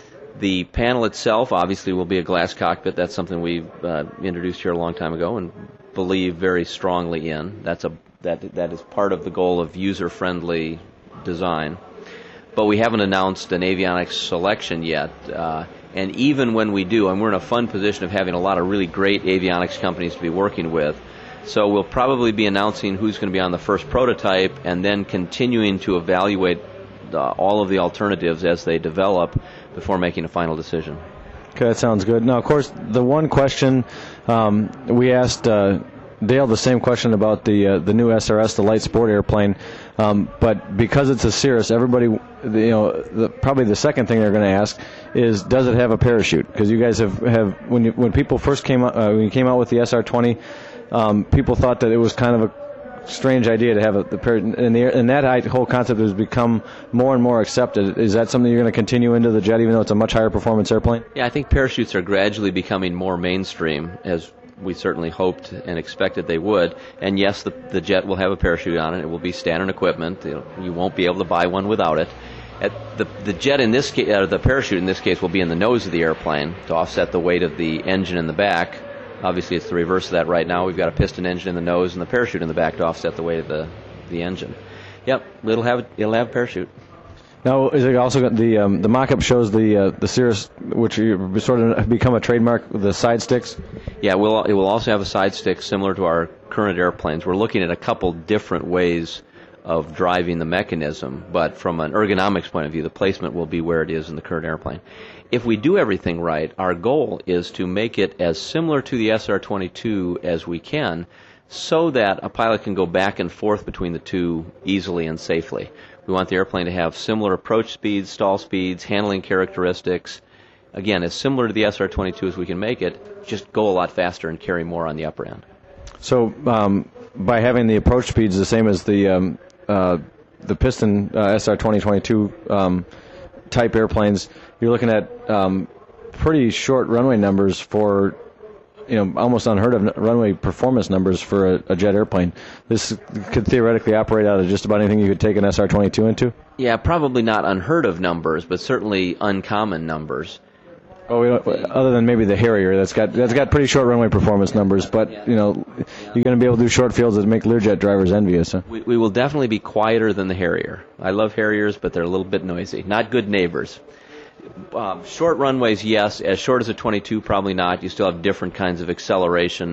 The panel itself obviously will be a glass cockpit. That's something we uh, introduced here a long time ago and believe very strongly in. That's a that that is part of the goal of user-friendly design. But we haven't announced an avionics selection yet. Uh, and even when we do, and we're in a fun position of having a lot of really great avionics companies to be working with, so we'll probably be announcing who's going to be on the first prototype and then continuing to evaluate uh, all of the alternatives as they develop before making a final decision. Okay, that sounds good. Now, of course, the one question um, we asked uh, Dale the same question about the uh, the new S R S, the light sport airplane, um, but because it's a Cirrus, everybody, you know, the, probably the second thing they're going to ask is, does it have a parachute? Because you guys have, have when you, when people first came out, uh, when you came out with the S R twenty, um, people thought that it was kind of a strange idea to have a, the parachute, and, the, and that whole concept has become more and more accepted. Is that something you're going to continue into the Jet, even though it's a much higher performance airplane? Yeah, I think parachutes are gradually becoming more mainstream, as we certainly hoped and expected they would. And yes, the, the Jet will have a parachute on it. It will be standard equipment. You, know, you won't be able to buy one without it. At the, the Jet in this case, uh, the parachute in this case will be in the nose of the airplane to offset the weight of the engine in the back. Obviously, it's the reverse of that right now. We've got a piston engine in the nose and the parachute in the back to offset the weight of the, the engine. Yep, it'll have it'll have a parachute. Now, is it also got the um, the mock-up shows the uh, the Cirrus, which you sort of become a trademark, the side sticks? Yeah, we'll, it will also have a side stick similar to our current airplanes. We're looking at a couple different ways of driving the mechanism, but from an ergonomics point of view, the placement will be where it is in the current airplane. If we do everything right, our goal is to make it as similar to the S R twenty-two as we can, so that a pilot can go back and forth between the two easily and safely. We want the airplane to have similar approach speeds, stall speeds, handling characteristics. Again, as similar to the S R twenty-two as we can make it, just go a lot faster and carry more on the upper end. So um, by having the approach speeds the same as the um, uh, the piston uh, S R twenty twenty-two um, type airplanes, you're looking at um, pretty short runway numbers for, you know, almost unheard of runway performance numbers for a, a jet airplane. This could theoretically operate out of just about anything you could take an S R twenty-two into? Yeah, probably not unheard of numbers, but certainly uncommon numbers. Oh, we don't, other than maybe the Harrier, that's got that's got pretty short runway performance numbers, but you know, you're going to be able to do short fields that make Learjet drivers envious. Huh? We, we will definitely be quieter than the Harrier. I love Harriers, but they're a little bit noisy. Not good neighbors. Um, short runways, yes. As short as a twenty-two, probably not. You still have different kinds of acceleration